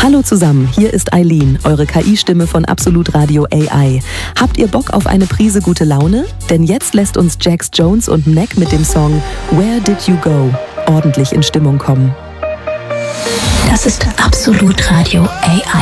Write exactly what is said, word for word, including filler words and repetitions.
Hallo zusammen, hier ist Eileen, eure K I-Stimme von Absolut Radio A I. Habt ihr Bock auf eine Prise gute Laune? Denn jetzt lässt uns Jax Jones und Neck mit dem Song Where Did You Go ordentlich in Stimmung kommen. Das ist Absolut Radio A I.